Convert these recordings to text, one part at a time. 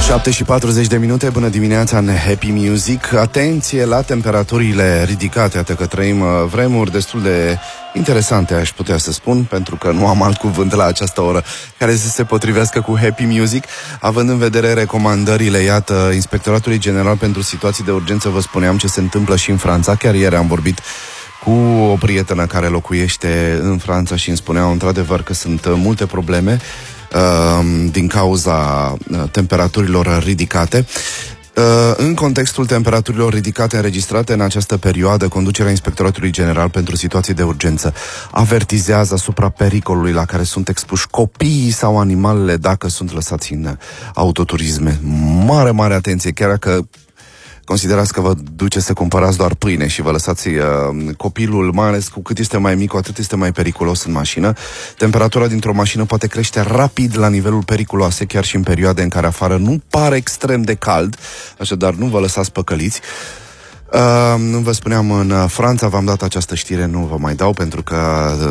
7:40, bună dimineața în Happy Music. Atenție la temperaturile ridicate, iată că trăim vremuri destul de interesante, aș putea să spun, pentru că nu am alt cuvânt la această oră care să se potrivească cu Happy Music, având în vedere recomandările, iată, Inspectoratului General pentru Situații de Urgență. Vă spuneam ce se întâmplă și în Franța. Chiar ieri am vorbit cu o prietenă care locuiește în Franța și îmi spuneau într-adevăr că sunt multe probleme din cauza temperaturilor ridicate. În contextul temperaturilor ridicate înregistrate în această perioadă, conducerea Inspectoratului General pentru Situații de Urgență avertizează asupra pericolului la care sunt expuși copiii sau animalele dacă sunt lăsați în autoturisme. Mare atenție, chiar dacă considerați că vă duceți să cumpărați doar pâine și vă lăsați copilul, mai ales cu cât este mai mic, cu atât este mai periculos în mașină. Temperatura dintr-o mașină poate crește rapid la nivelul periculoase, chiar și în perioade în care afară nu pare extrem de cald, așadar nu vă lăsați păcăliți. Vă spuneam, în Franța v-am dat această știre, nu vă mai dau pentru că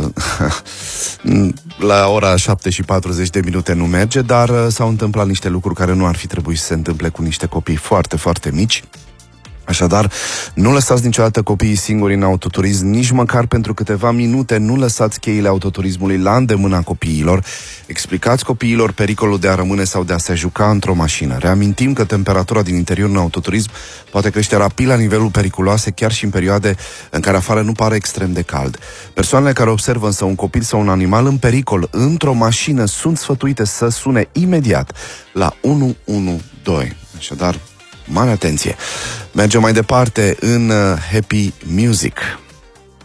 la ora 7:40 nu merge, dar s-au întâmplat niște lucruri care nu ar fi trebuit să se întâmple cu niște copii foarte mici. Așadar, nu lăsați niciodată copiii singuri în autoturism, nici măcar pentru câteva minute. Nu lăsați cheile autoturismului la îndemâna copiilor. Explicați copiilor pericolul de a rămâne sau de a se juca într-o mașină. Reamintim că temperatura din interiorul unui autoturism poate crește rapid la nivelul periculoase, chiar și în perioade în care afară nu pare extrem de cald. Persoanele care observă însă un copil sau un animal în pericol într-o mașină sunt sfătuite să sune imediat la 112. Așadar, mare atenție! Mergem mai departe în Happy Music.